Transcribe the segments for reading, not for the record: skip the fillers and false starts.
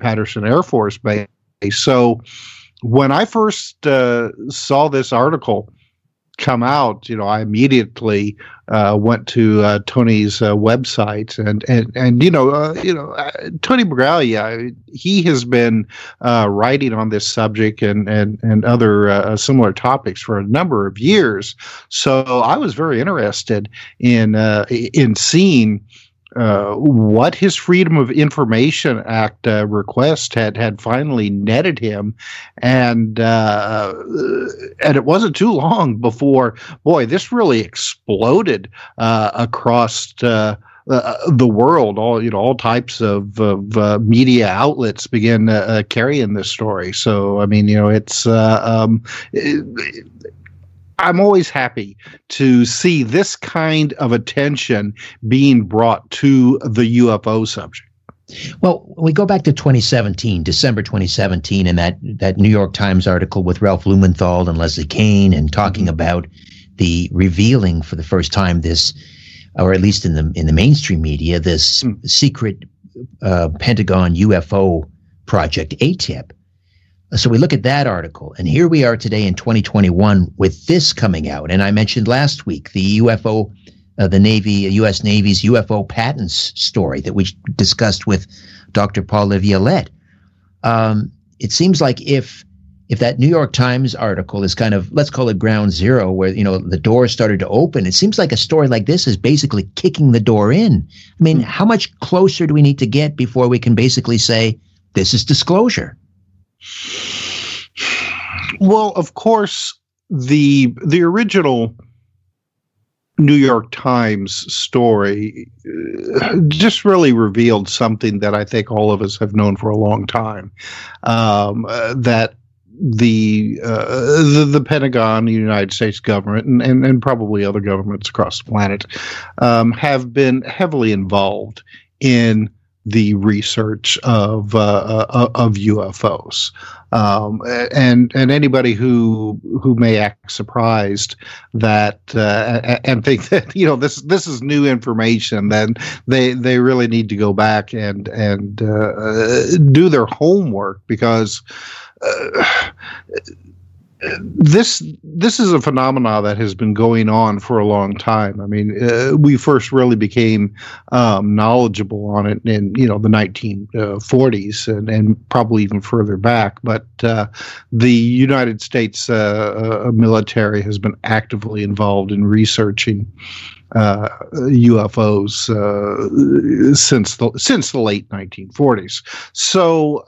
Wright-Patterson Air Force Base. So when I first saw this article come out, I immediately went to Tony's website, and Tony Bragalia, he has been writing on this subject and other similar topics for a number of years. So I was very interested in seeing what his Freedom of Information Act request had finally netted him, and it wasn't too long before, boy, this really exploded across the world. All types of media outlets began carrying this story. So I mean, it's. I'm always happy to see this kind of attention being brought to the UFO subject. Well, we go back to December 2017, and that New York Times article with Ralph Blumenthal and Leslie Kean, and talking about the revealing for the first time this, or at least in the mainstream media, this secret Pentagon UFO project, ATIP. So we look at that article, and here we are today in 2021 with this coming out. And I mentioned last week the UFO, U.S. Navy's UFO patents story that we discussed with Dr. Paul Laviolette. It seems like if that New York Times article is kind of, let's call it ground zero, where the door started to open, it seems like a story like this is basically kicking the door in. I mean, how much closer do we need to get before we can basically say this is disclosure? Well, of course, the original New York Times story just really revealed something that I think all of us have known for a long time, that the Pentagon, the United States government, and probably other governments across the planet have been heavily involved in the research of UFOs, and anybody who may act surprised that and think that this is new information, then they really need to go back and do their homework, because this is a phenomenon that has been going on for a long time. I mean, we first really became knowledgeable on it in the 1940s and probably even further back. But the United States military has been actively involved in researching UFOs since the late 1940s. So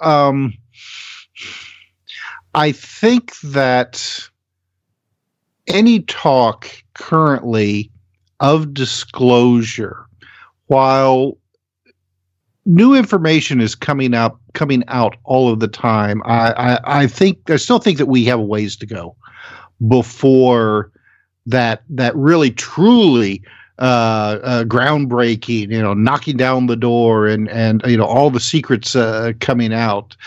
I think that any talk currently of disclosure, while new information is coming out all of the time, I still think that we have a ways to go before that really truly groundbreaking, knocking down the door and all the secrets coming out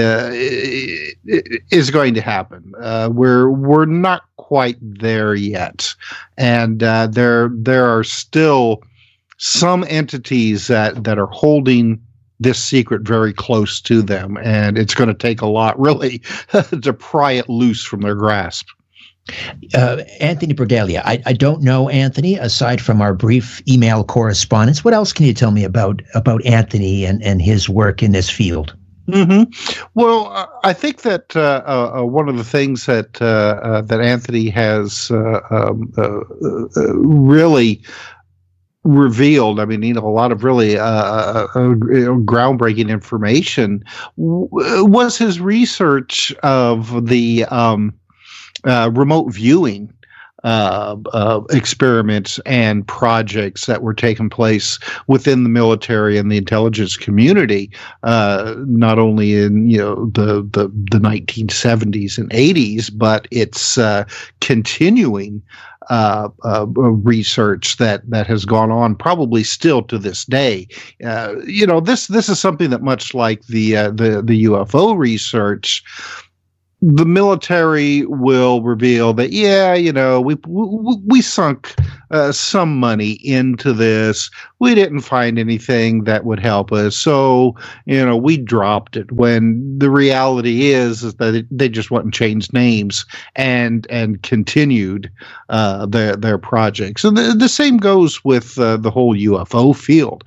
is going to happen. We're not quite there yet, and there are still some entities that are holding this secret very close to them, and it's going to take a lot really to pry it loose from their grasp. Anthony Bragalia, I don't know Anthony aside from our brief email correspondence. What else can you tell me about Anthony and his work in this field? Mm-hmm. Well, I think that one of the things that Anthony has really revealed, I mean, a lot of really groundbreaking information was his research of the remote viewing experiments and projects that were taking place within the military and the intelligence community, not only in the 1970s and 80s, but it's continuing research that has gone on probably still to this day. This is something that, much like the UFO research, the military will reveal that, yeah, we sunk some money into this. We didn't find anything that would help us, so we dropped it. When the reality is that they just went and changed names and continued their projects. And the same goes with the whole UFO field.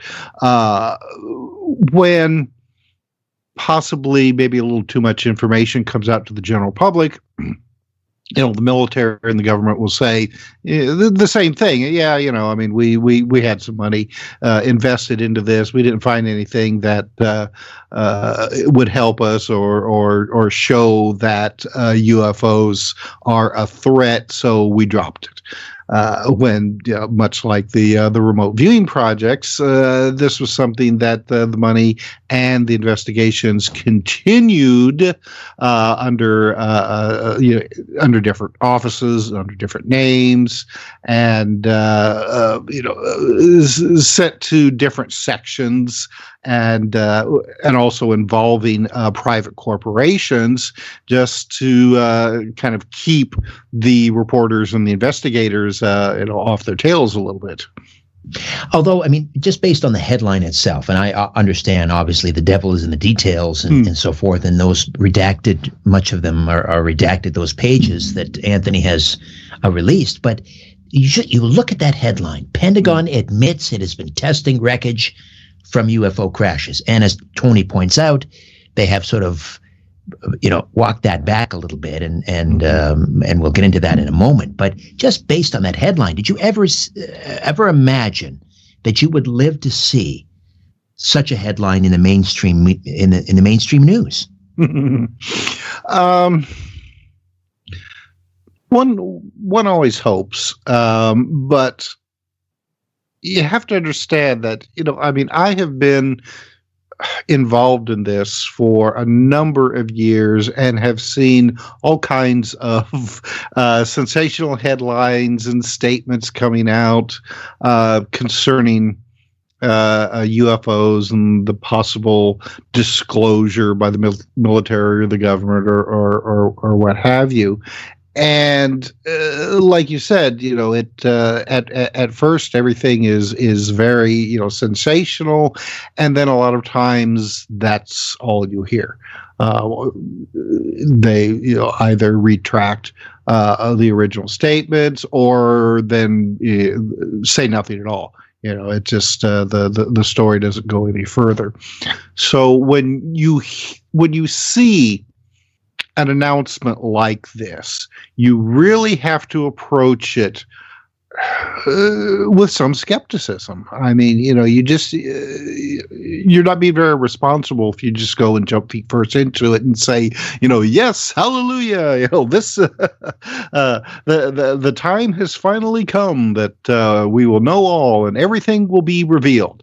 When possibly maybe a little too much information comes out to the general public, the military and the government will say the same thing. Yeah, we had some money invested into this. We didn't find anything that would help us or show that UFOs are a threat, so we dropped it. When much like the remote viewing projects, this was something that the money and the investigations continued under different offices, under different names, and sent to different sections, and also involving private corporations, just to kind of keep the reporters and the investigators off their tails a little bit. Although, just based on the headline itself, and I understand, obviously, the devil is in the details and so forth, and those redacted, much of them are redacted, those pages that Anthony has released. But you look at that headline: Pentagon admits it has been testing wreckage from UFO crashes. And as Tony points out, they have sort of, walked that back a little bit, and we'll get into that in a moment. But just based on that headline, did you ever imagine that you would live to see such a headline in the mainstream in the mainstream news? One always hopes, but you have to understand that, I have been involved in this for a number of years and have seen all kinds of sensational headlines and statements coming out concerning UFOs and the possible disclosure by the military or the government or what have you. And like you said, at first everything is very sensational, and then a lot of times that's all you hear. They either retract the original statements you then say nothing at all. It just the story doesn't go any further. So when you see an announcement like this, you really have to approach it with some skepticism. I mean, you're not being very responsible if you just go and jump feet first into it and say, yes, hallelujah, this the time has finally come that we will know all and everything will be revealed.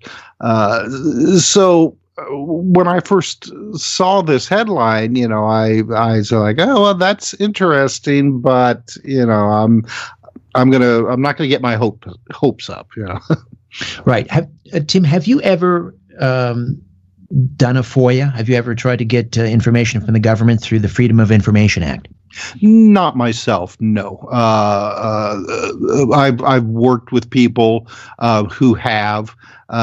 So when I first saw this headline, I was like, oh, well, that's interesting, but I'm not gonna get my hopes up. Right. Tim, have you ever done a FOIA? Have you ever tried to get information from the government through the Freedom of Information Act? Not myself, no. I've worked with people who have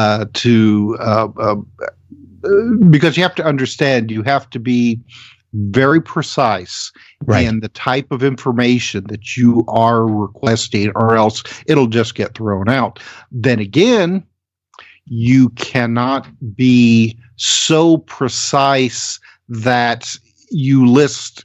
because you have to understand, you have to be very precise in the type of information that you are requesting, or else it'll just get thrown out. Then again, you cannot be so precise that you list,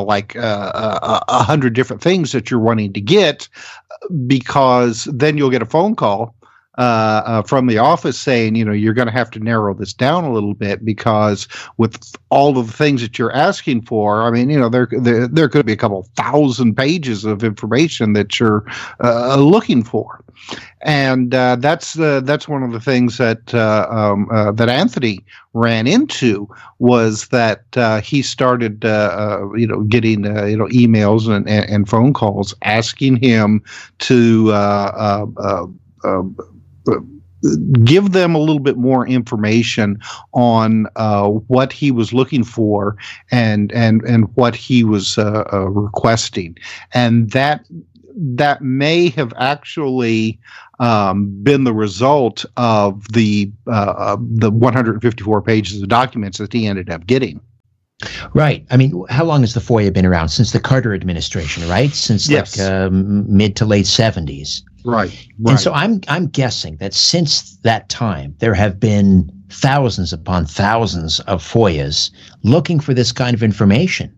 100 different things that you're wanting to get, because then you'll get a phone call from the office saying, you're going to have to narrow this down a little bit, because with all of the things that you're asking for, there could be a couple thousand pages of information that you're looking for. And that's one of the things that that Anthony ran into, was that he started getting emails and phone calls asking him to give them a little bit more information on what he was looking for and what he was requesting, and that may have actually been the result of the 154 pages of documents that he ended up getting. Right. I mean, how long has the FOIA been around? Since the Carter administration, right? Since yes. Mid to late 70s. Right. And so I'm guessing that since that time, there have been thousands upon thousands of FOIAs looking for this kind of information.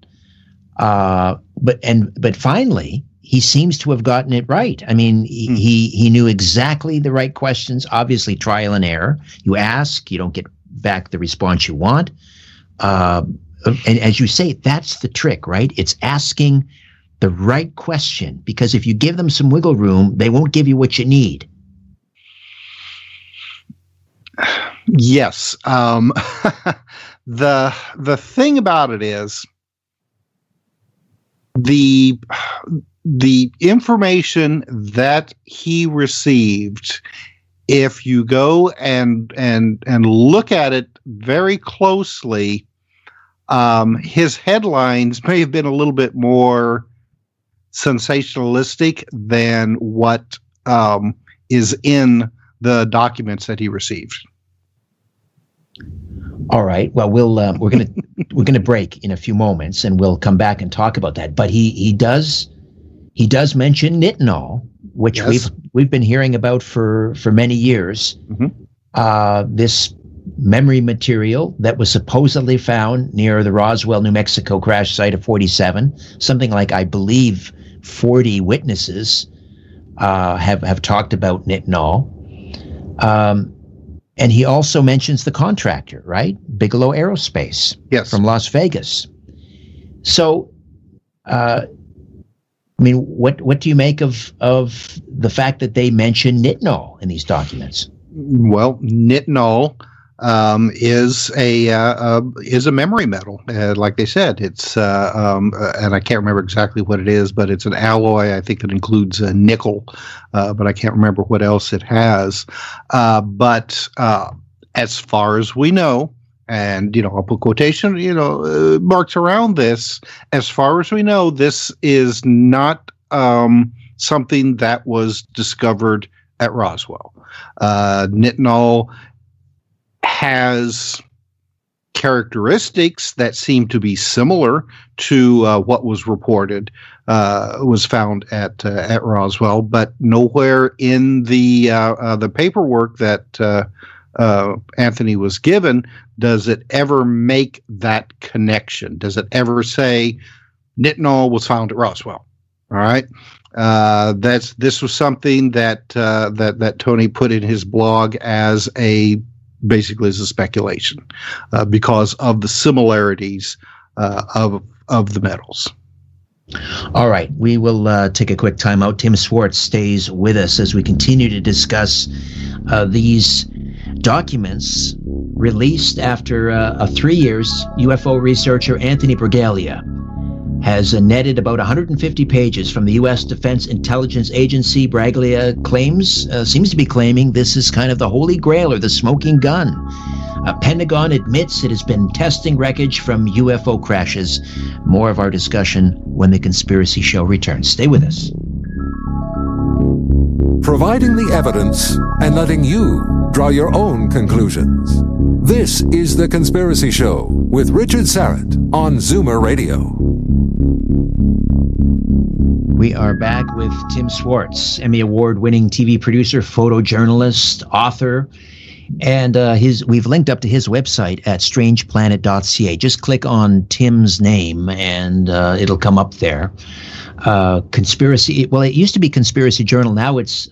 But finally, he seems to have gotten it right. I mean, he knew exactly the right questions. Obviously, trial and error. You ask, you don't get back the response you want. And as you say, that's the trick, right? It's asking the right question, because if you give them some wiggle room, they won't give you what you need. Yes. The thing about it is the information that he received, if you go and look at it very closely, his headlines may have been a little bit more sensationalistic than what is in the documents that he received. All right. Well, we're gonna break in a few moments, and we'll come back and talk about that. But he does mention nitinol, which yes. we've been hearing about for many years. Mm-hmm. This memory material that was supposedly found near the Roswell, New Mexico crash site of 47. Something like, I believe, 40 witnesses have talked about nitinol. And he also mentions the contractor, right? Bigelow Aerospace. Yes. From Las Vegas. So, I mean, what do you make of the fact that they mention nitinol in these documents? Well, nitinol is a memory metal. Like they said, it's and I can't remember exactly what it is, but it's an alloy. I think that includes nickel, but I can't remember what else it has. But as far as we know, and I'll put quotation marks around this. As far as we know, this is not something that was discovered at Roswell. Nitinol has characteristics that seem to be similar to what was reported, was found at Roswell, but nowhere in the paperwork that Anthony was given does it ever make that connection. Does it ever say nitinol was found at Roswell? All right. This was something that Tony put in his blog as basically as a speculation, because of the similarities of the metals. All right, we will take a quick time out. Tim Swartz stays with us as we continue to discuss these documents released after 3 years. UFO researcher Anthony Bragalia has netted about 150 pages from the U.S. Defense Intelligence Agency. Bragalia seems to be claiming this is kind of the holy grail or the smoking gun. Pentagon admits it has been testing wreckage from UFO crashes. More of our discussion when the Conspiracy Show returns. Stay with us. Providing the evidence and letting you draw your own conclusions. This is The Conspiracy Show with Richard Syrett on Zoomer Radio. We are back with Tim Swartz, Emmy Award-winning TV producer, photojournalist, author, and we've linked up to his website at strangeplanet.ca. Just click on Tim's name and it'll come up there. Conspiracy. Well, it used to be Conspiracy Journal. Now it's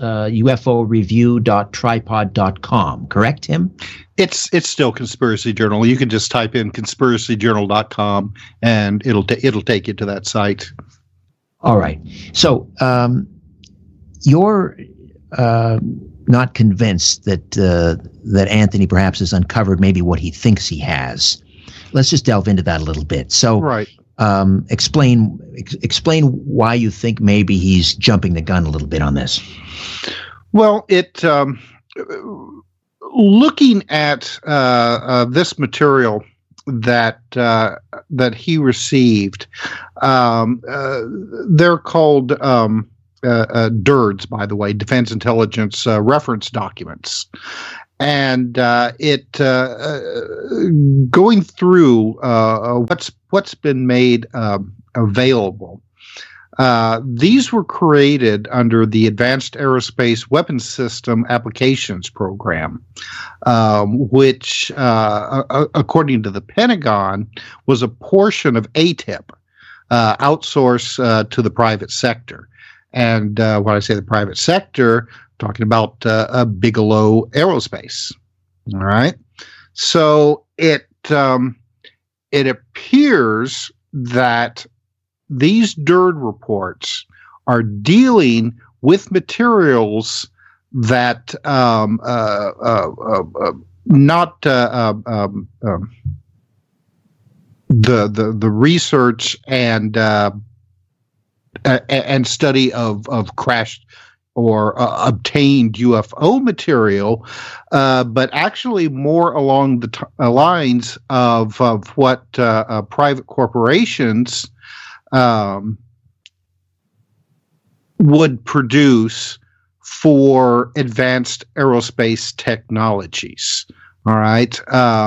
UFOreview.tripod.com. Correct, Tim? It's still Conspiracy Journal. You can just type in conspiracyjournal.com and it'll take you to that site. All right. So you're not convinced that Anthony perhaps has uncovered maybe what he thinks he has. Let's just delve into that a little bit. So, right. Explain why you think maybe he's jumping the gun a little bit on this. Well, looking at this material that he received, they're called DIRDs, by the way, Defense Intelligence Reference Documents. And going through what's been made available. These were created under the Advanced Aerospace Weapons System Applications Program, which, according to the Pentagon, was a portion of ATIP, outsourced to the private sector. And when I say the private sector, I'm talking about Bigelow Aerospace. All right. So it appears that these DIRD reports are dealing with materials that not the research and study of crashed or obtained UFO material, but actually more along the lines of what private corporations would produce for advanced aerospace technologies. All right.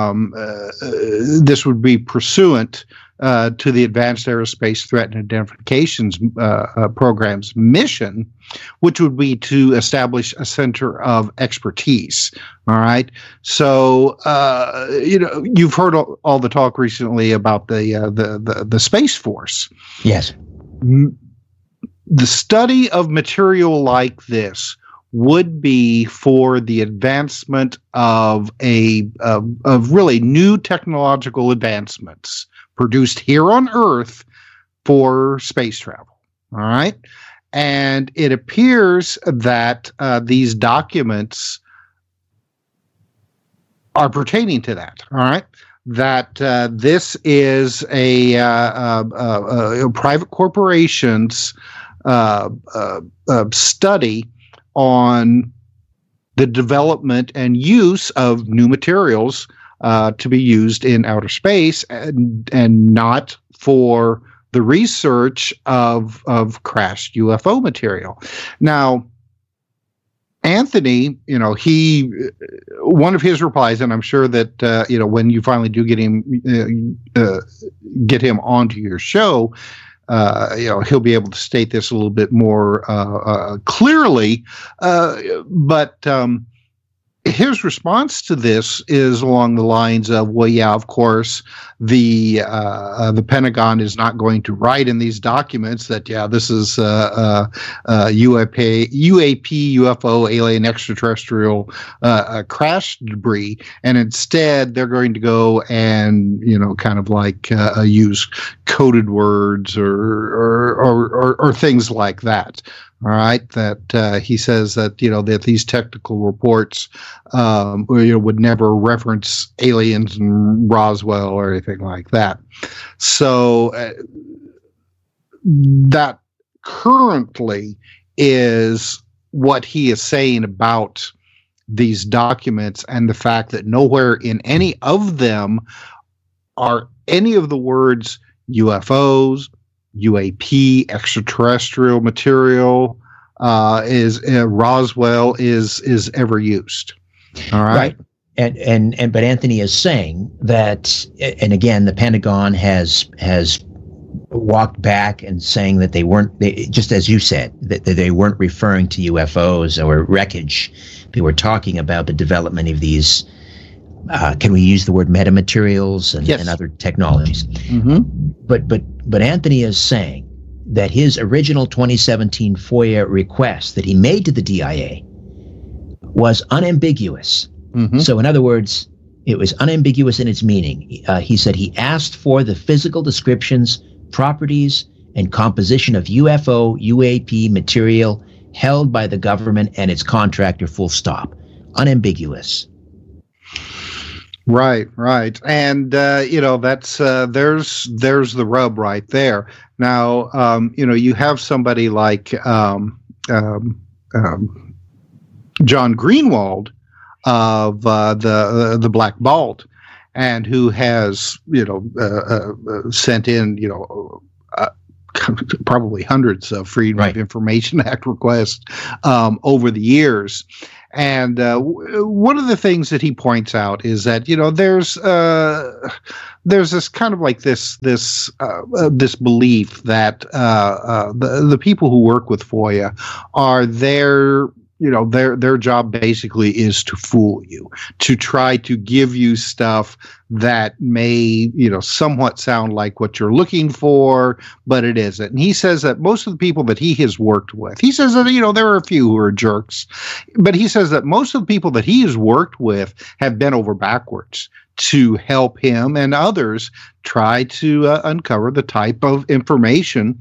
This would be pursuant to the Advanced Aerospace Threat and Identifications Program's mission, which would be to establish a center of expertise. All right. So, you've heard all the talk recently about the Space Force. Yes. The study of material like this would be for the advancement of really new technological advancements produced here on Earth for space travel. All right. And it appears that these documents are pertaining to that. All right. That this is a private corporation's study on the development and use of new materials to be used in outer space, and not for the research of crashed UFO material. Now, Anthony, one of his replies, and I'm sure that when you finally do get him onto your show, he'll be able to state this a little bit more clearly. But his response to this is along the lines of, well, yeah, of course, the Pentagon is not going to write in these documents that, yeah, this is UAP, UFO, alien extraterrestrial crash debris, and instead they're going to go and kind of like use coded words or things like that. All right, that he says that that these technical reports would never reference aliens and Roswell or anything like that. So that currently is what he is saying about these documents, and the fact that nowhere in any of them are any of the words UFOs, UAP, extraterrestrial material, is Roswell is ever used. All right. And but Anthony is saying that, and again, the Pentagon has walked back and saying that they just as you said, that they weren't referring to UFOs or wreckage. They were talking about the development of these. Can we use the word metamaterials and other technologies? Mm-hmm. But Anthony is saying that his original 2017 FOIA request that he made to the DIA was unambiguous. Mm-hmm. So in other words, it was unambiguous in its meaning. He said he asked for the physical descriptions, properties, and composition of UFO, UAP material held by the government and its contractor, full stop. Unambiguous. Right. And, that's, there's the rub right there. Now, you have somebody like, John Greenwald, of the Black Vault, and who has sent in probably hundreds of Freedom of Information Act requests over the years. And one of the things that he points out is that there's this kind of like this belief that the people who work with FOIA are there. Their job basically is to fool you, to try to give you stuff that may, somewhat sound like what you're looking for, but it isn't. And he says that most of the people that he has worked with, he says that, there are a few who are jerks, but he says that most of the people that he has worked with have bent over backwards to help him and others try to uncover the type of information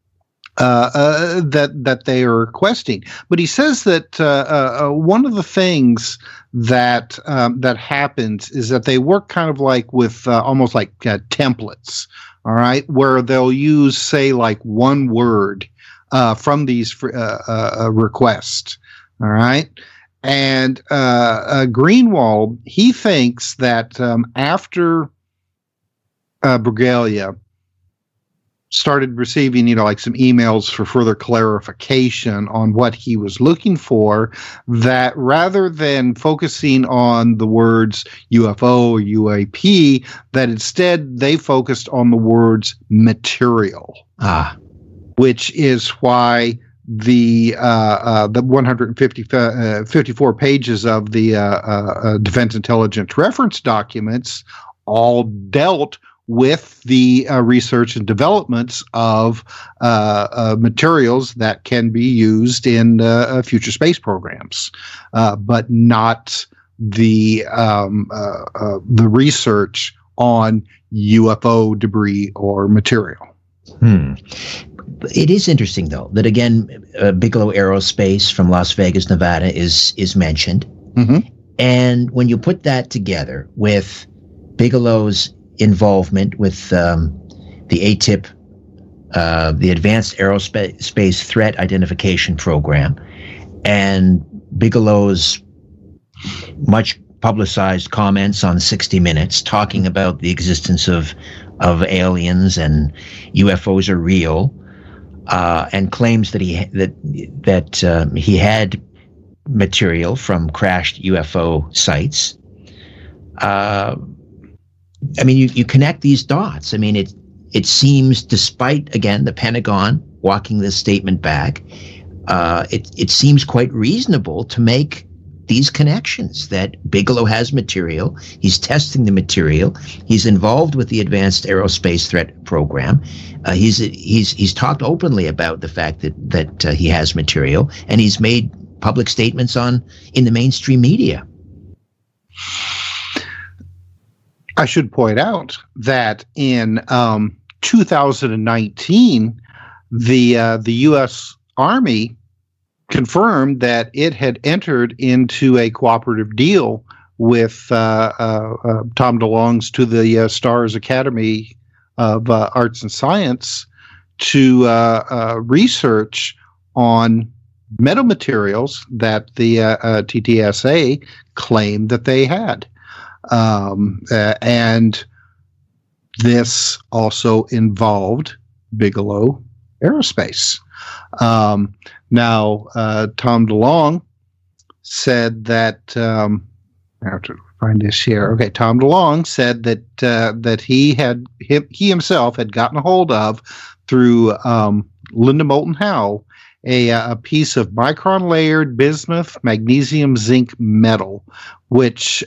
that they are requesting. But he says that one of the things that happens is that they work kind of like with almost like templates, all right, where they'll use, say, like one word from these requests, all right. And Greenwald, he thinks that after Bragalia started receiving, like some emails for further clarification on what he was looking for, that rather than focusing on the words UFO or UAP, that instead they focused on the words material. Which is why the 154 pages of the Defense Intelligence Reference documents all dealt with the research and developments of materials that can be used in future space programs, but not the research on UFO debris or material. It is interesting, though, that again, Bigelow Aerospace from Las Vegas, Nevada, is mentioned, and when you put that together with Bigelow's involvement with the ATIP, the Advanced Aerospace Threat Identification Program, and Bigelow's much publicized comments on 60 Minutes talking about the existence of aliens and UFOs are real, and claims that he had material from crashed UFO sites. You connect these dots. It seems, despite, again, the Pentagon walking this statement back, it seems quite reasonable to make these connections, that Bigelow has material, he's testing the material, he's involved with the Advanced Aerospace Threat Program, he's talked openly about the fact that he has material, and he's made public statements in the mainstream media. I should point out that in 2019, the U.S. Army confirmed that it had entered into a cooperative deal with Tom DeLonge's To the Stars Academy of Arts and Science to research on metamaterials that the TTSA claimed that they had. And this also involved Bigelow Aerospace. Now, Tom DeLonge said that I have to find this here. Okay, Tom DeLonge said that he himself had gotten a hold of, through Linda Moulton Howe, a piece of micron layered bismuth magnesium zinc metal, which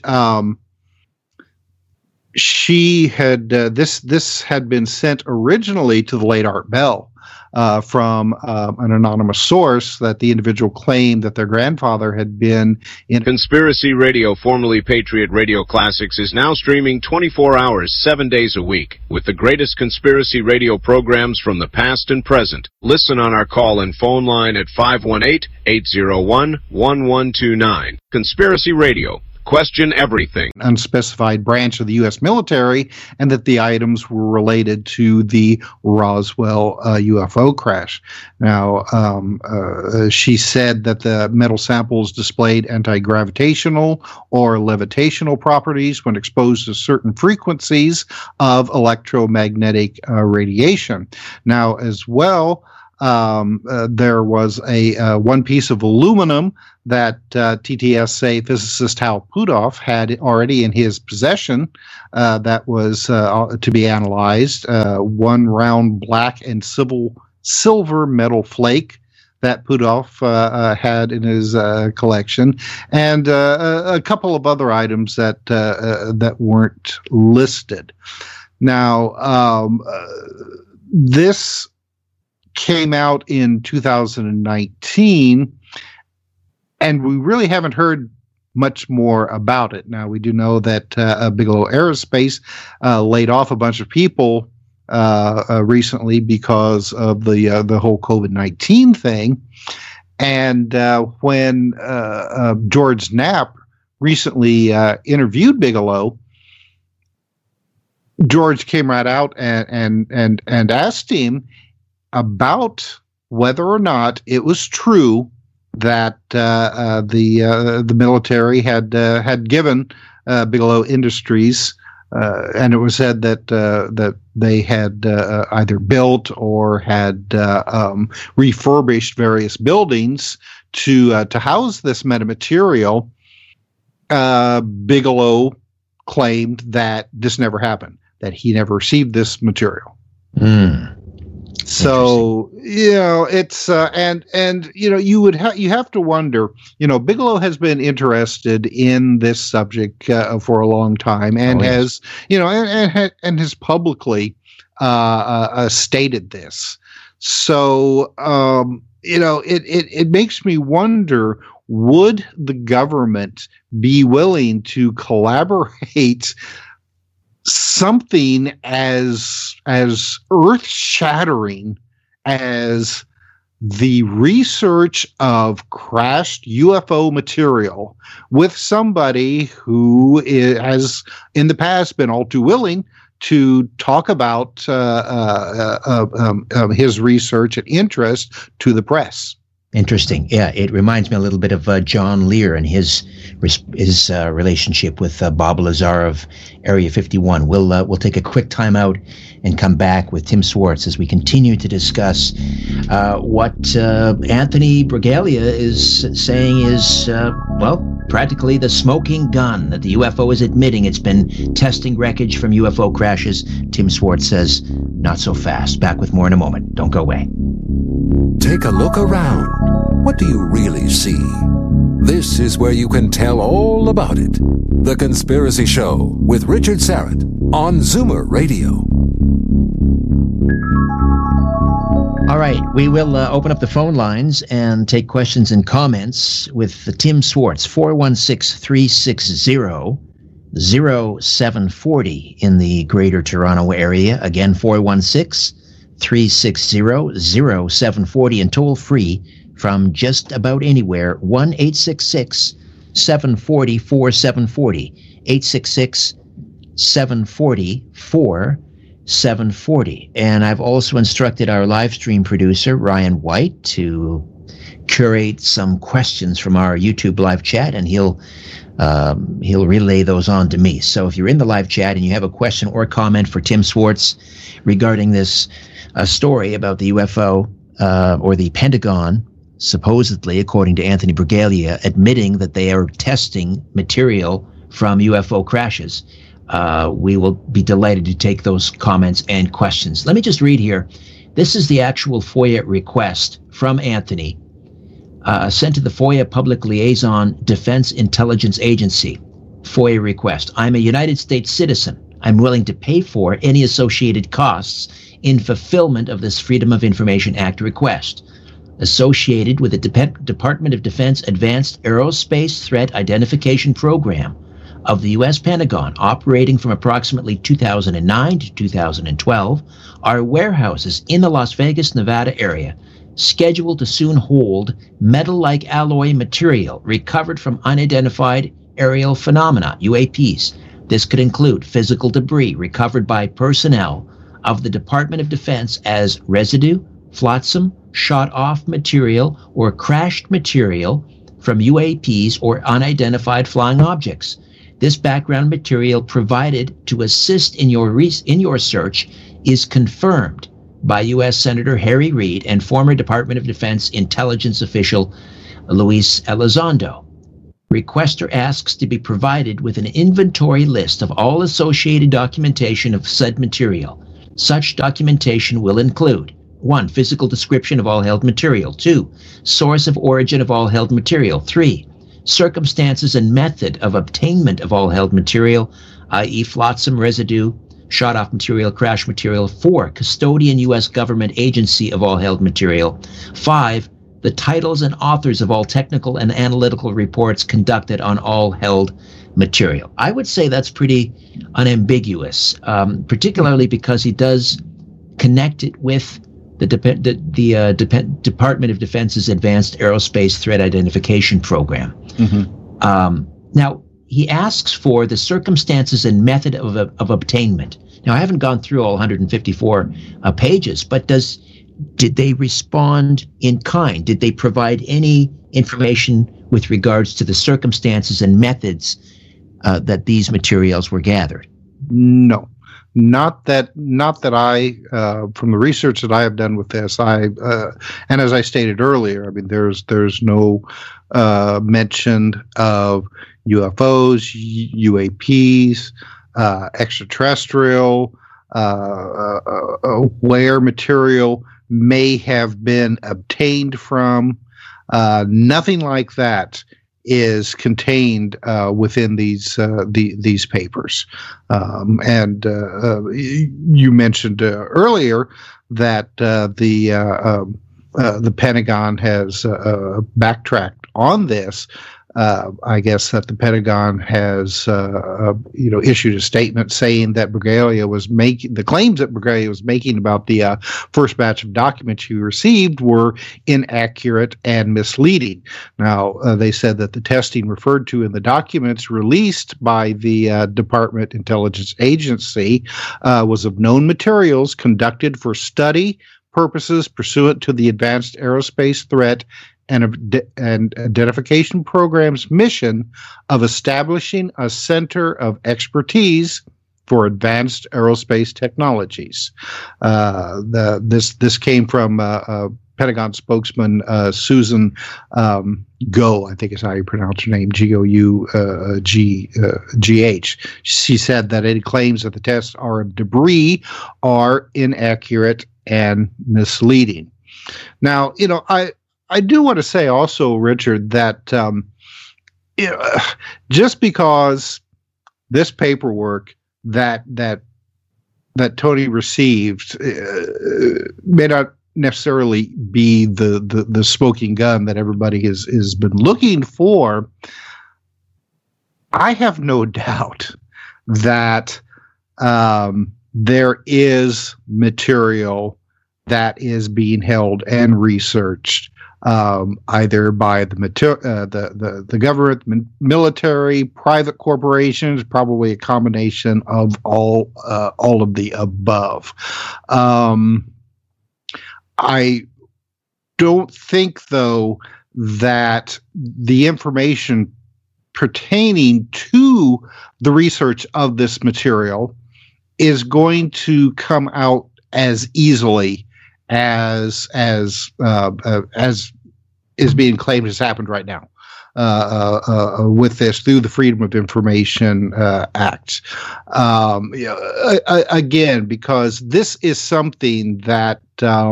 she had this had been sent originally to the late Art Bell from an anonymous source, that the individual claimed that their grandfather had been in. Conspiracy Radio, formerly Patriot Radio Classics, is now streaming 24 hours, 7 days a week, with the greatest conspiracy radio programs from the past and present. Listen on our call and phone line at 518-801-1129. Conspiracy Radio, Question everything. Unspecified branch of the U.S. military, and that the items were related to the Roswell UFO crash. Now, she said that the metal samples displayed anti-gravitational or levitational properties when exposed to certain frequencies of electromagnetic radiation. Now, as well, there was a one piece of aluminum that TTSA physicist Hal Puthoff had already in his possession that was to be analyzed. One round black and silver metal flake that Puthoff had in his collection, and a couple of other items that weren't listed. Now, this came out in 2019, and we really haven't heard much more about it. Now, we do know that Bigelow Aerospace laid off a bunch of people recently because of the whole COVID-19 thing. And when George Knapp recently interviewed Bigelow, George came right out and asked him about whether or not it was true that the military had given Bigelow Industries, and it was said that they had either built or had refurbished various buildings to house this metamaterial. Bigelow claimed that this never happened, that he never received this material. So, it's and you have to wonder, Bigelow has been interested in this subject for a long time, and has has publicly stated this. So it makes me wonder, would the government be willing to collaborate something as earth-shattering as the research of crashed UFO material with somebody who has in the past been all too willing to talk about his research and interest to the press? Interesting. Yeah, it reminds me a little bit of John Lear and his relationship with Bob Lazar of Area 51. We'll take a quick time out and come back with Tim Swartz as we continue to discuss what Anthony Bragalia is saying is, practically the smoking gun that the UFO is admitting it's been testing wreckage from UFO crashes. Tim Swartz says, not so fast. Back with more in a moment. Don't go away. Take a look around. What do you really see? This is where you can tell all about it. The Conspiracy Show with Richard Syrett on Zoomer Radio. All right, we will open up the phone lines and take questions and comments with Tim Swartz, 416-360-0740 in the Greater Toronto Area. Again, 416-360-0740, and toll free from just about anywhere, 1-866-740-4740, 866-740-4740. And I've also instructed our live stream producer, Ryan White, to curate some questions from our YouTube live chat, and he'll relay those on to me. So if you're in the live chat and you have a question or comment for Tim Swartz regarding this story about the UFO or the Pentagon, supposedly, according to Anthony Bragalia, admitting that they are testing material from UFO crashes, we will be delighted to take those comments and questions. Let me just read here. This is the actual FOIA request from Anthony, sent to the FOIA Public Liaison Defense Intelligence Agency. FOIA request. I'm a United States citizen. I'm willing to pay for any associated costs in fulfillment of this Freedom of Information Act request, associated with the Department of Defense Advanced Aerospace Threat Identification Program of the U.S. Pentagon, operating from approximately 2009 to 2012, are warehouses in the Las Vegas, Nevada area scheduled to soon hold metal-like alloy material recovered from unidentified aerial phenomena, UAPs. This could include physical debris recovered by personnel of the Department of Defense as residue, flotsam, shot-off material, or crashed material from UAPs or unidentified flying objects. This background material provided to assist in your search is confirmed by U.S. Senator Harry Reid and former Department of Defense intelligence official Luis Elizondo. Requester asks to be provided with an inventory list of all associated documentation of said material. Such documentation will include 1. Physical description of all held material. 2. Source of origin of all held material. 3. Circumstances and method of obtainment of all held material, i.e. flotsam, residue, shot-off material, crash material. 4. Custodian U.S. government agency of all held material. 5. The titles and authors of all technical and analytical reports conducted on all held material. I would say that's pretty unambiguous, particularly because he does connect it with the Department of Defense's Advanced Aerospace Threat Identification Program. Mm-hmm. Now, he asks for the circumstances and method of obtainment. Now, I haven't gone through all 154 pages, but did they respond in kind? Did they provide any information with regards to the circumstances and methods that these materials were gathered? No. Not that I, from the research that I have done with this, and as I stated earlier, I mean, there's no mention of UFOs, UAPs, extraterrestrial, where material may have been obtained from. Nothing like that is contained within these papers. And you mentioned earlier that the Pentagon has backtracked on this. I guess that the Pentagon has, issued a statement saying that Bragalia was making the claims that Bragalia was making about the first batch of documents he received were inaccurate and misleading. Now, they said that the testing referred to in the documents released by the Department Intelligence Agency was of known materials conducted for study purposes pursuant to the Advanced Aerospace Threat and Identification Program's mission of establishing a center of expertise for advanced aerospace technologies. This came from Pentagon spokesman Susan Go, I think is how you pronounce her name, Gough. She said that any claims that the tests are of debris are inaccurate and misleading. Now, I do want to say also, Richard, that just because this paperwork that Tony received may not necessarily be the smoking gun that everybody has been looking for, I have no doubt that there is material that is being held and researched either by the government, military, private corporations, probably a combination of all of the above. I don't think, though, that the information pertaining to the research of this material is going to come out as easily as is being claimed has happened right now with this through the Freedom of Information Act. Again, because this is something that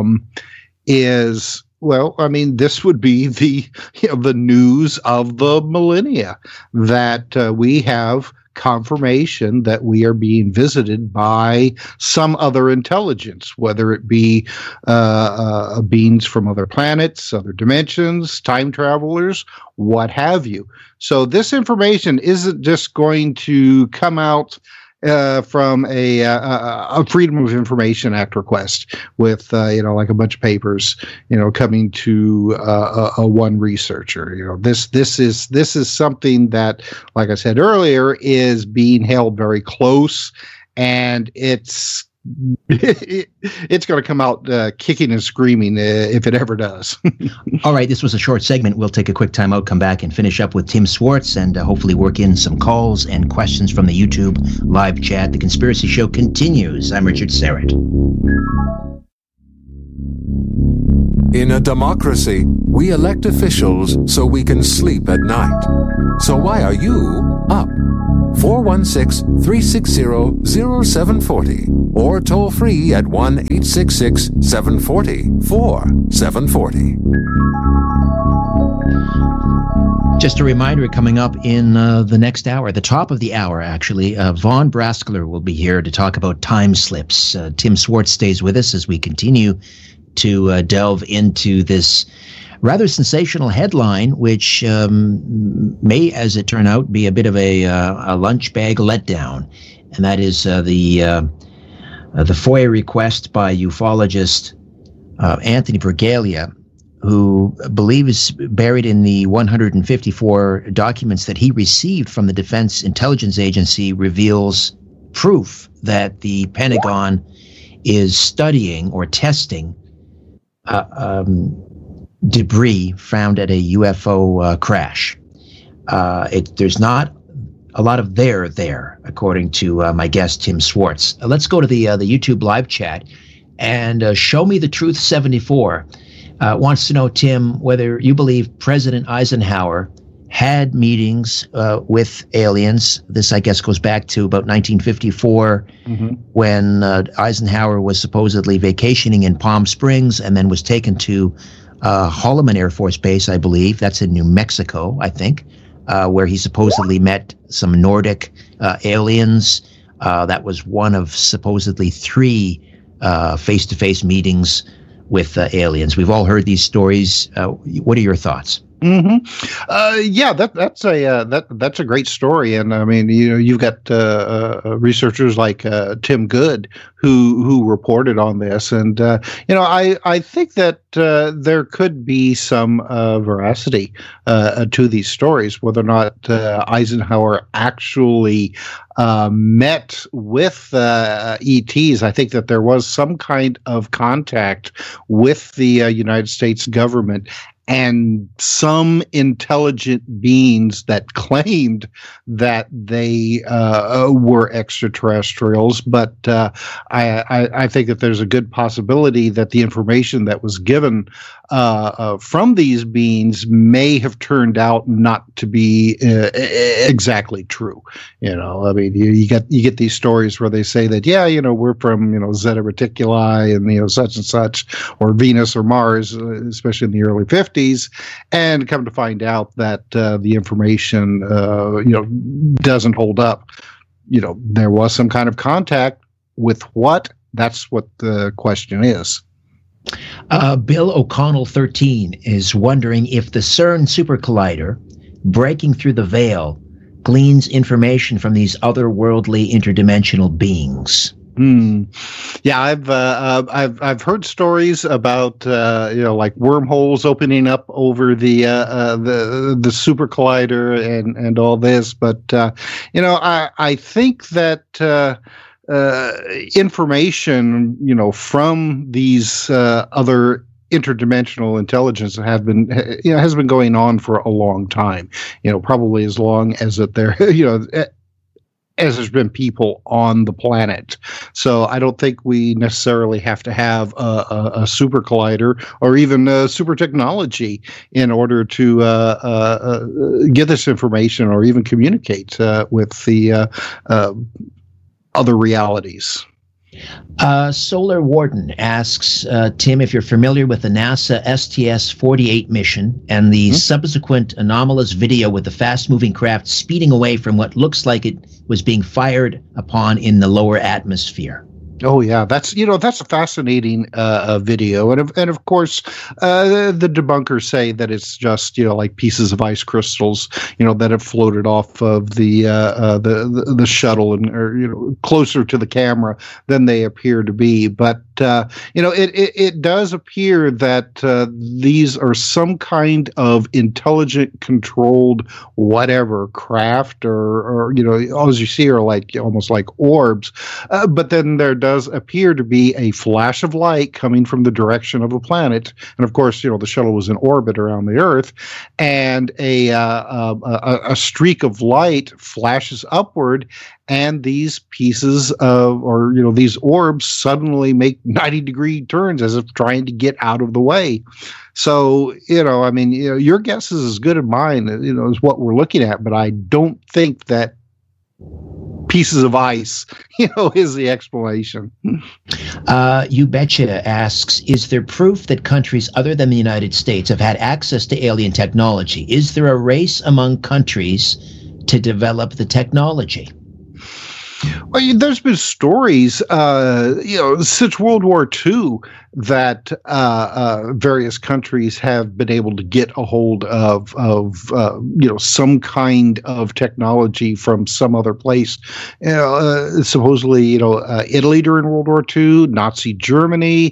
is, well, I mean, this would be the news of the millennia, that we have confirmation that we are being visited by some other intelligence, whether it be beings from other planets, other dimensions, time travelers, what have you. So this information isn't just going to come out from a Freedom of Information Act request with like a bunch of papers coming to a one researcher. This is something that, like I said earlier, is being held very close, and it's going to come out kicking and screaming if it ever does. All right, this was a short segment. We'll take a quick time out, come back, and finish up with Tim Swartz, and hopefully work in some calls and questions from the YouTube live chat. The Conspiracy Show continues. I'm Richard Syrett. In a democracy, we elect officials so we can sleep at night. So why are you up? 416-360-0740 or toll free at 1-866-740-4740. Just a reminder, coming up in the next hour, the top of the hour, actually, Vaughn Braskler will be here to talk about time slips. Tim Swartz stays with us as we continue to delve into this rather sensational headline, which may, as it turned out, be a bit of a lunch bag letdown, and that is the FOIA request by ufologist Anthony Bragalia, who believes buried in the 154 documents that he received from the Defense Intelligence Agency reveals proof that the Pentagon is studying or testing debris found at a UFO crash. There's not a lot of there, according to my guest, Tim Swartz. Let's go to the YouTube live chat, and Show Me the Truth 74 wants to know, Tim, whether you believe President Eisenhower had meetings with aliens. This, I guess, goes back to about 1954, when Eisenhower was supposedly vacationing in Palm Springs and then was taken to Holloman Air Force Base, I believe. That's in New Mexico, I think, where he supposedly met some Nordic aliens. That was one of supposedly 3 face-to-face meetings with aliens. We've all heard these stories. What are your thoughts? Yeah, that's a great story, and I mean, you've got researchers like Tim Good who reported on this, and I think that there could be some veracity to these stories, whether or not Eisenhower actually met with ETs. I think that there was some kind of contact with the United States government and some intelligent beings that claimed that they were extraterrestrials. But I think that there's a good possibility that the information that was given from these beings may have turned out not to be exactly true. I mean, you get these stories where they say that, we're from, Zeta Reticuli and, such and such, or Venus or Mars, especially in the early 50s. And come to find out that the information, doesn't hold up. There was some kind of contact with what? That's what the question is. Bill O'Connell 13 is wondering if the CERN Super Collider, breaking through the veil, gleans information from these otherworldly interdimensional beings. Yeah, I've heard stories about like wormholes opening up over the super collider and all this, but I think that information from these other interdimensional intelligence has been going on for a long time. Probably as long as that there as there's been people on the planet. So I don't think we necessarily have to have a super collider or even super technology in order to get this information or even communicate with the other realities. Solar Warden asks, Tim, if you're familiar with the NASA STS-48 mission and the subsequent anomalous video with the fast-moving craft speeding away from what looks like it was being fired upon in the lower atmosphere. Oh yeah, that's a fascinating video, and of course the debunkers say that it's just like pieces of ice crystals that have floated off of the shuttle and or closer to the camera than they appear to be. But it does appear that these are some kind of intelligent, controlled, whatever craft, or all you see are almost like orbs, but then there does appear to be a flash of light coming from the direction of a planet, and of course, the shuttle was in orbit around the Earth, and a streak of light flashes upward, and these pieces of, these orbs suddenly make 90-degree turns as if trying to get out of the way. So, your guess is as good as mine, is what we're looking at, but I don't think that pieces of ice, is the explanation. You Betcha asks, is there proof that countries other than the United States have had access to alien technology? Is there a race among countries to develop the technology? Well, there's been stories, since World War II that various countries have been able to get a hold of some kind of technology from some other place. Supposedly, Italy during World War II, Nazi Germany,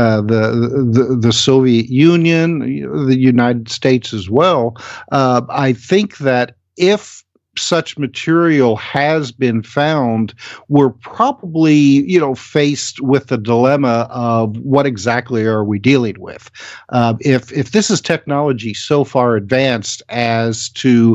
the Soviet Union, the United States as well. I think that if such material has been found, we're probably, faced with the dilemma of what exactly are we dealing with? If this is technology so far advanced as to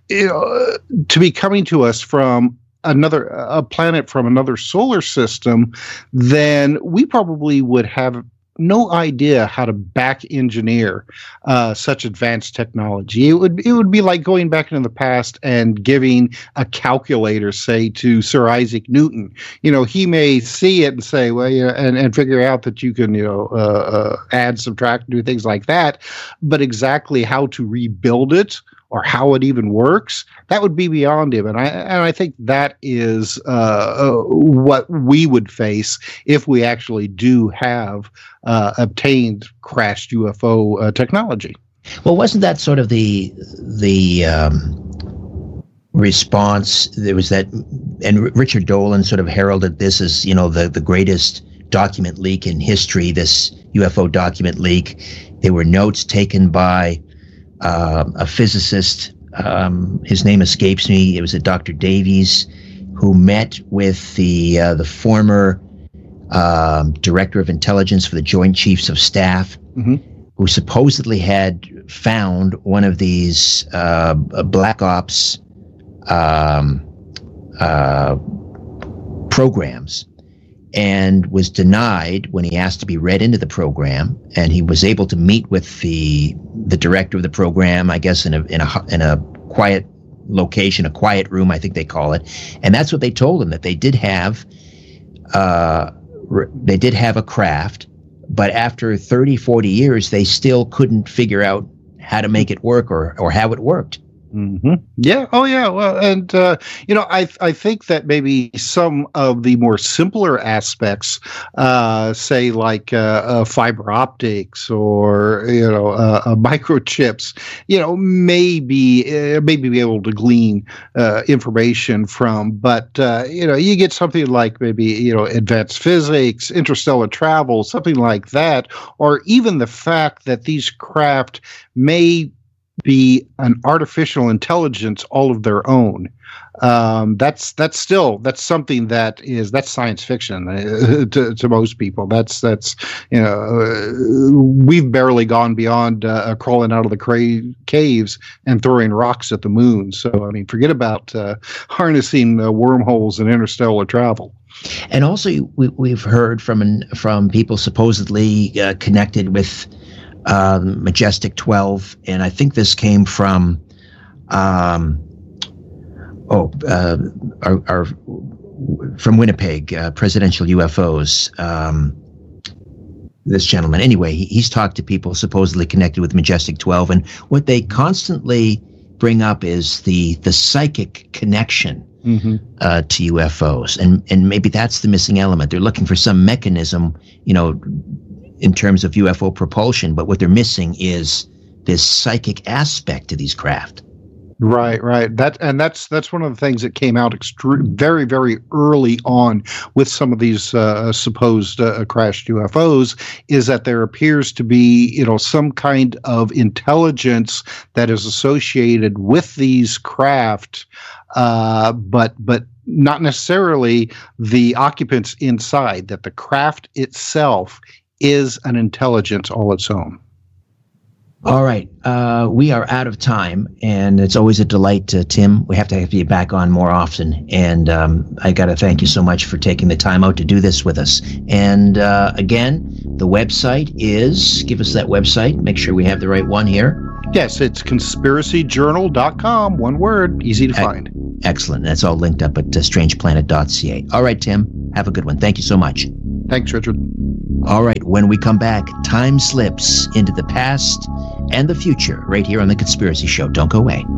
be coming to us from a planet from another solar system, then we probably would have no idea how to back engineer such advanced technology. It would be like going back into the past and giving a calculator, say, to Sir Isaac Newton. He may see it and say, well, and figure out that you can, add, subtract, do things like that. But exactly how to rebuild it or how it even works, that would be beyond him. And I think that is what we would face if we actually do have obtained crashed UFO technology. Well, wasn't that sort of the response? There was that, and Richard Dolan sort of heralded this as the greatest document leak in history. This UFO document leak. There were notes taken by a physicist, his name escapes me. It was a Dr. Davies, who met with the former director of intelligence for the Joint Chiefs of Staff, who supposedly had found one of these black ops programs, and was denied when he asked to be read into the program. And he was able to meet with the director of the program, I guess in a quiet location, a quiet room, I think they call it. And that's what they told him, that they did have a craft, but after 30, 40 years, they still couldn't figure out how to make it work or how it worked. Mm-hmm. Yeah. Oh, yeah. Well, and I think that maybe some of the more simpler aspects, say like fiber optics or microchips, maybe be able to glean information from. But you get something like maybe advanced physics, interstellar travel, something like that, or even the fact that these craft may be an artificial intelligence all of their own. That's something that's science fiction to most people. That's we've barely gone beyond crawling out of the caves and throwing rocks at the moon. So forget about harnessing wormholes and interstellar travel. And also, we've heard from people supposedly connected with Majestic 12, and I think this came from from Winnipeg, Presidential UFOs. This gentleman, anyway, he's talked to people supposedly connected with Majestic 12, and what they constantly bring up is the psychic connection to UFOs, and maybe that's the missing element. They're looking for some mechanism, in terms of UFO propulsion, but what they're missing is this psychic aspect to these craft. Right. That's one of the things that came out very, very early on with some of these supposed crashed UFOs, is that there appears to be, some kind of intelligence that is associated with these craft, but not necessarily the occupants inside. That the craft itself is an intelligence all its own. All right. We are out of time, and it's always a delight, Tim. We have to have you back on more often, and I got to thank you so much for taking the time out to do this with us. And again, the website is, give us that website, make sure we have the right one here. Yes, it's conspiracyjournal.com, one word, easy to find. Excellent. That's all linked up at strangeplanet.ca. All right, Tim, have a good one. Thank you so much. Thanks, Richard. All right, when we come back, time slips into the past and the future right here on The Conspiracy Show. Don't go away.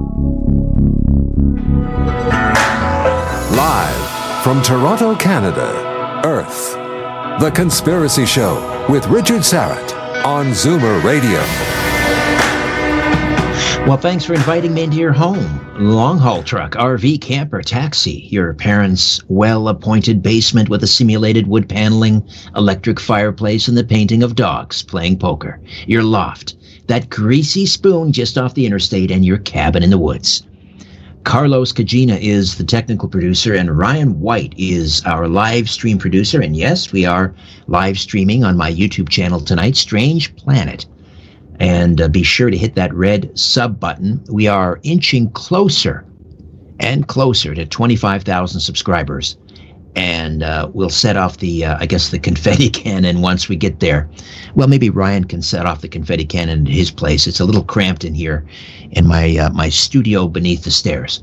Live from Toronto, Canada, Earth, The Conspiracy Show with Richard Syrett on Zoomer Radio. Well, thanks for inviting me into your home. Long-haul truck, RV, camper, taxi, your parents' well-appointed basement with a simulated wood paneling, electric fireplace, and the painting of dogs playing poker. Your loft, that greasy spoon just off the interstate, and your cabin in the woods. Carlos Cagina is the technical producer, and Ryan White is our live stream producer. And yes, we are live streaming on my YouTube channel tonight, Strange Planet. And be sure to hit that red sub button. We are inching closer and closer to 25,000 subscribers. And we'll set off the confetti cannon once we get there. Well, maybe Ryan can set off the confetti cannon at his place. It's a little cramped in here in my studio beneath the stairs.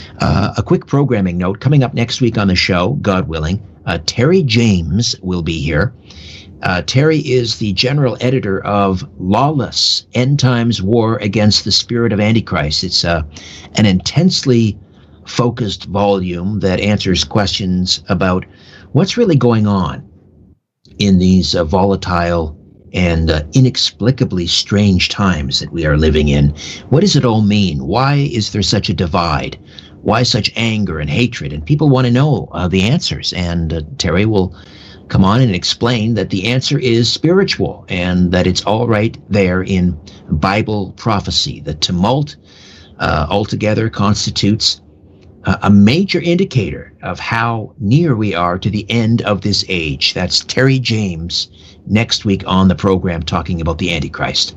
A quick programming note. Coming up next week on the show, God willing, Terry James will be here. Terry is the general editor of Lawless, End Times War Against the Spirit of Antichrist. It's an intensely focused volume that answers questions about what's really going on in these volatile and inexplicably strange times that we are living in. What does it all mean? Why is there such a divide? Why such anger and hatred? And people want to know the answers. And Terry will come on and explain that the answer is spiritual and that it's all right there in Bible prophecy. The tumult altogether constitutes a major indicator of how near we are to the end of this age. That's Terry James next week on the program talking about the Antichrist.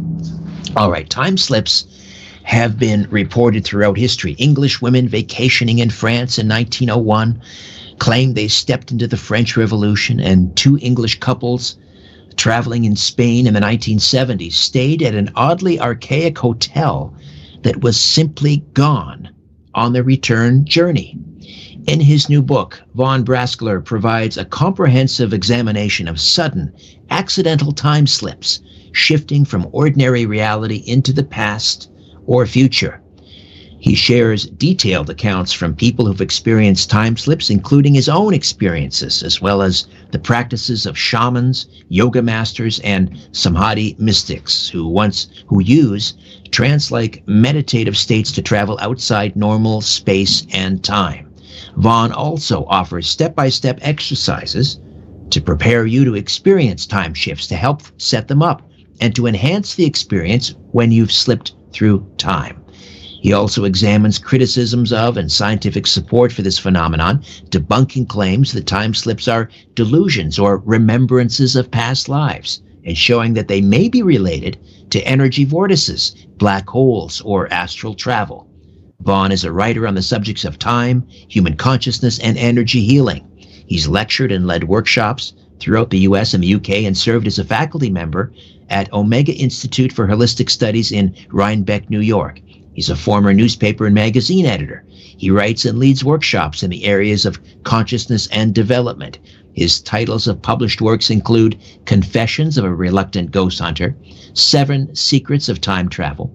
All right, time slips have been reported throughout history. English women vacationing in France in 1901 claimed they stepped into the French Revolution, and two English couples traveling in Spain in the 1970s stayed at an oddly archaic hotel that was simply gone on their return journey. In his new book, Von Braskler provides a comprehensive examination of sudden, accidental time slips, shifting from ordinary reality into the past or future. He shares detailed accounts from people who've experienced time slips, including his own experiences, as well as the practices of shamans, yoga masters, and samadhi mystics who use trance-like meditative states to travel outside normal space and time. Vaughn also offers step-by-step exercises to prepare you to experience time shifts, to help set them up, and to enhance the experience when you've slipped through time. He also examines criticisms of and scientific support for this phenomenon, debunking claims that time slips are delusions or remembrances of past lives, and showing that they may be related to energy vortices, black holes, or astral travel. Vaughn is a writer on the subjects of time, human consciousness, and energy healing. He's lectured and led workshops throughout the U.S. and the U.K. and served as a faculty member at Omega Institute for Holistic Studies in Rhinebeck, New York. He's a former newspaper and magazine editor. He writes and leads workshops in the areas of consciousness and development. His titles of published works include Confessions of a Reluctant Ghost Hunter, 7 Secrets of Time Travel,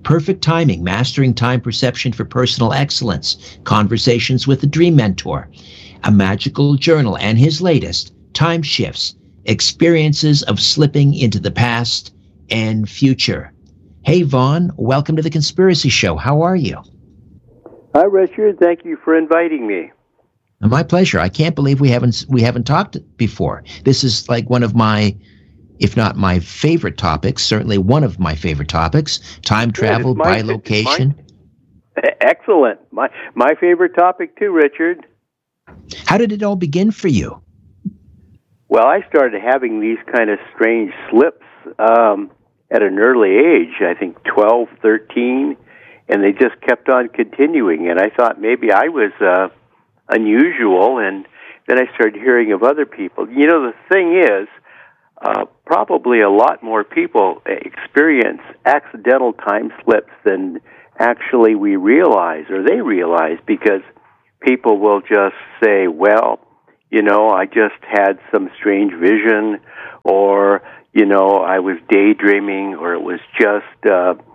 Perfect Timing, Mastering Time Perception for Personal Excellence, Conversations with the Dream Mentor, A Magical Journal, and his latest, Time Shifts, Experiences of Slipping into the Past and Future. Hey, Vaughn, welcome to The Conspiracy Show. How are you? Hi, Richard. Thank you for inviting me. My pleasure. I can't believe we haven't talked before. This is like one of my, if not my favorite topics, certainly one of my favorite topics, time travel by location. Excellent. My favorite topic too, Richard. How did it all begin for you? Well, I started having these kind of strange slips at an early age, I think 12, 13, and they just kept on continuing. And I thought maybe I was unusual, and then I started hearing of other people. You know, the thing is, probably a lot more people experience accidental time slips than actually we realize, or they realize, because people will just say, well, you know, I just had some strange vision, or, you know, I was daydreaming, or it was just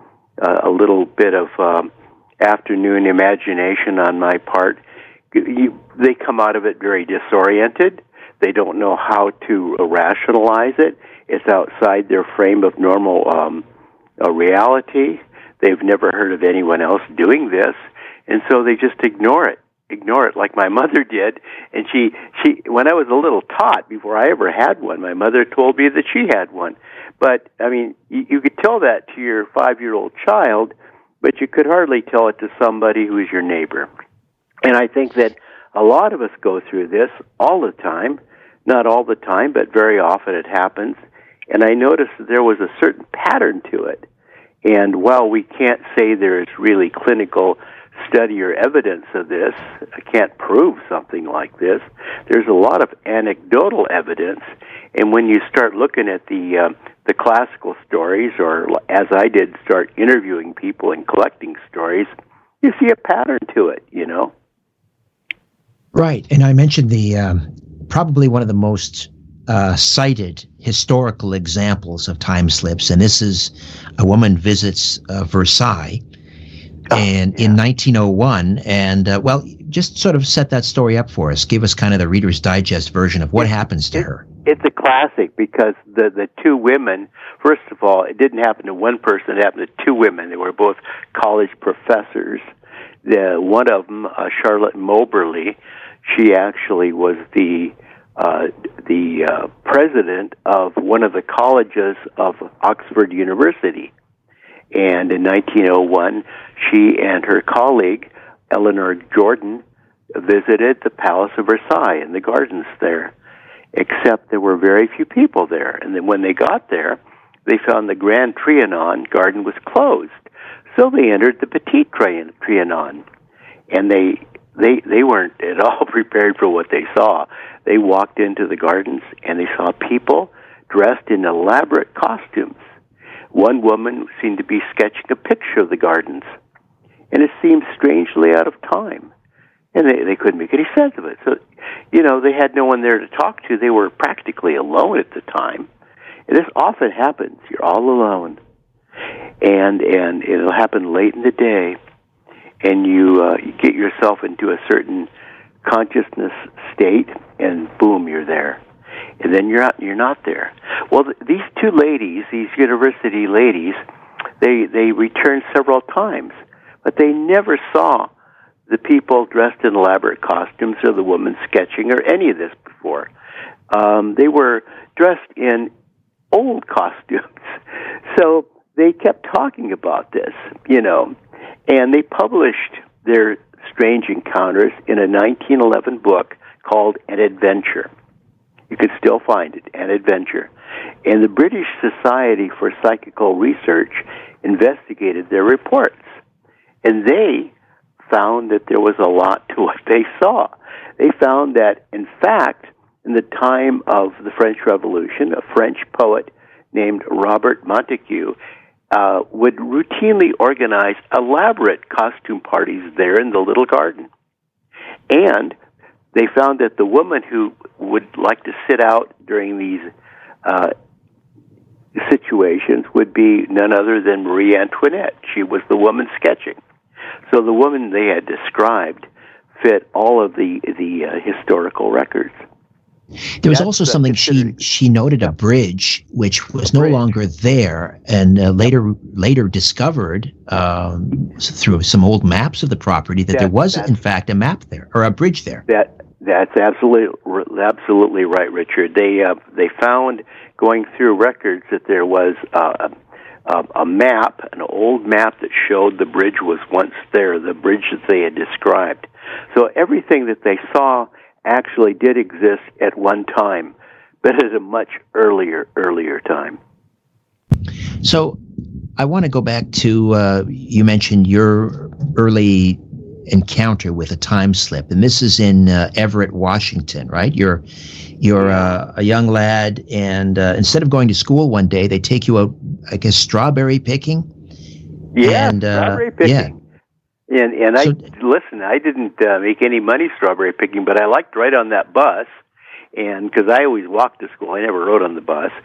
a little bit of afternoon imagination on my part. They come out of it very disoriented. They don't know how to rationalize it. It's outside their frame of normal reality. They've never heard of anyone else doing this, and so they just ignore it like my mother did. And she when I was a little tot, before I ever had one, my mother told me that she had one. But, I mean, you could tell that to your 5-year-old child, but you could hardly tell it to somebody who is your neighbor. And I think that a lot of us go through this all the time. Not all the time, but very often it happens. And I noticed that there was a certain pattern to it. And while we can't say there's really clinical study or evidence of this, I can't prove something like this, there's a lot of anecdotal evidence. And when you start looking at the classical stories, or as I did, start interviewing people and collecting stories, you see a pattern to it, you know? Right. And I mentioned the probably one of the most cited historical examples of time slips, and this is a woman visits Versailles in 1901, and well, just sort of set that story up for us. Give us kind of the Reader's Digest version of what happens to her. It's a classic because the two women, first of all, it didn't happen to one person, it happened to two women. They were both college professors. One of them, Charlotte Moberly, she actually was the president of one of the colleges of Oxford University. And in 1901, she and her colleague, Eleanor Jordan, visited the Palace of Versailles and the gardens there, except there were very few people there. And then when they got there, they found the Grand Trianon garden was closed. So they entered the Petit Trianon, and they weren't at all prepared for what they saw. They walked into the gardens, and they saw people dressed in elaborate costumes. One woman seemed to be sketching a picture of the gardens, and it seemed strangely out of time. And they couldn't make any sense of it. So, you know, they had no one there to talk to. They were practically alone at the time. And this often happens. You're all alone. And it'll happen late in the day, and you get yourself into a certain consciousness state, and boom, you're there. And then you're not there. Well, these two ladies, these university ladies, they returned several times, but they never saw the people dressed in elaborate costumes or the woman sketching or any of this before. They were dressed in old costumes. So they kept talking about this, you know, and they published their strange encounters in a 1911 book called An Adventure. You can still find it, An Adventure. And the British Society for Psychical Research investigated their reports. And they found that there was a lot to what they saw. They found that, in fact, in the time of the French Revolution, a French poet named Robert Montague would routinely organize elaborate costume parties there in the little garden. And they found that the woman who would like to sit out during these situations would be none other than Marie Antoinette. She was the woman sketching. So the woman they had described fit all of the historical records. There was also something she noted, a bridge which was no longer there, and later discovered through some old maps of the property that there was in fact a map there, or a bridge there. That's absolutely right, Richard. They found, going through records, that there was a map, an old map that showed the bridge was once there, the bridge that they had described. So everything that they saw actually did exist at one time, but at a much earlier time. So I want to go back to, you mentioned your early encounter with a time slip, and this is in Everett, Washington, right? You're a young lad, and instead of going to school one day, they take you out, I guess, strawberry picking. Yeah, strawberry picking. Yeah. And I didn't make any money strawberry picking, but I liked to ride on that bus, and because I always walked to school, I never rode on the bus.